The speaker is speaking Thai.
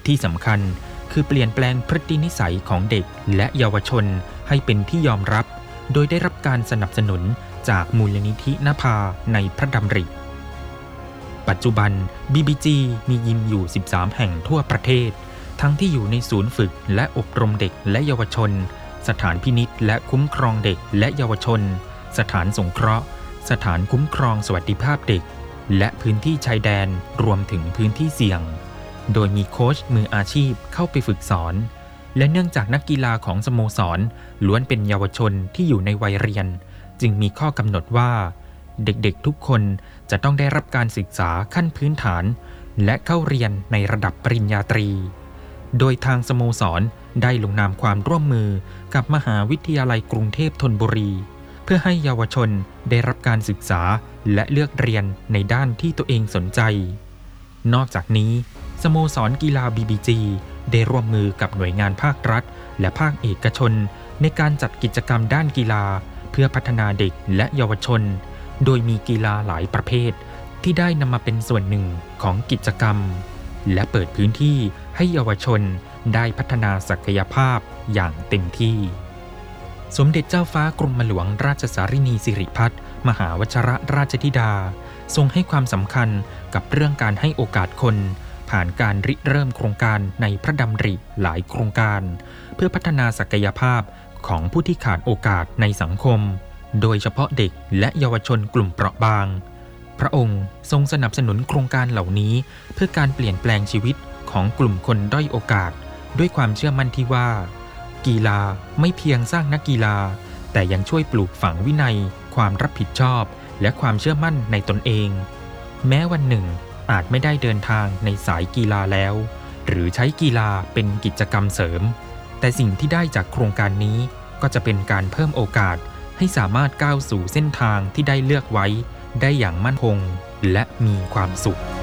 ที่สำคัญคือเปลี่ยนแปลงพฤตินิสัยของเด็กและเยาวชนให้เป็นที่ยอมรับโดยได้รับการสนับสนุนจากมูลนิธินภาในพระดำริปัจจุบัน BBG มียิมอยู่ 13 แห่งทั่วประเทศทั้งที่อยู่ในศูนย์ฝึกและอบรมเด็กและเยาวชนสถานพินิจและคุ้มครองเด็กและเยาวชนสถานสงเคราะห์สถานคุ้มครองสวัสดิภาพเด็กและพื้นที่ชายแดนรวมถึงพื้นที่เสี่ยงโดยมีโค้ชมืออาชีพเข้าไปฝึกสอนและเนื่องจากนักกีฬาของสโมสรล้วนเป็นเยาวชนที่อยู่ในวัยเรียนจึงมีข้อกำหนดว่าเด็กๆทุกคนจะต้องได้รับการศึกษาขั้นพื้นฐานและเข้าเรียนในระดับปริญญาตรีโดยทางสโมสรได้ลงนามความร่วมมือกับมหาวิทยาลัยกรุงเทพธนบุรีเพื่อให้เยาวชนได้รับการศึกษาและเลือกเรียนในด้านที่ตัวเองสนใจนอกจากนี้สโมสรกีฬา BBG ได้ร่วมมือกับหน่วยงานภาครัฐและภาคเอกชนในการจัดกิจกรรมด้านกีฬาเพื่อพัฒนาเด็กและเยาวชนโดยมีกีฬาหลายประเภทที่ได้นำมาเป็นส่วนหนึ่งของกิจกรรมและเปิดพื้นที่ให้เยาวชนได้พัฒนาศักยภาพอย่างเต็มที่สมเด็จเจ้าฟ้ากรมหลวงราชสารินีสิริพัฒน์มหาวชิรราชธิดาทรงให้ความสำคัญกับเรื่องการให้โอกาสคนผ่านการริเริ่มโครงการในพระดำริหลายโครงการเพื่อพัฒนาศักยภาพของผู้ที่ขาดโอกาสในสังคมโดยเฉพาะเด็กและเยาวชนกลุ่มเปราะบางพระองค์ทรงสนับสนุนโครงการเหล่านี้เพื่อการเปลี่ยนแปลงชีวิตของกลุ่มคนด้อยโอกาสด้วยความเชื่อมั่นที่ว่ากีฬาไม่เพียงสร้างนักกีฬาแต่ยังช่วยปลูกฝังวินัยความรับผิดชอบและความเชื่อมั่นในตนเองแม้วันหนึ่งอาจไม่ได้เดินทางในสายกีฬาแล้วหรือใช้กีฬาเป็นกิจกรรมเสริมแต่สิ่งที่ได้จากโครงการนี้ก็จะเป็นการเพิ่มโอกาสให้สามารถก้าวสู่เส้นทางที่ได้เลือกไว้ได้อย่างมั่นคงและมีความสุข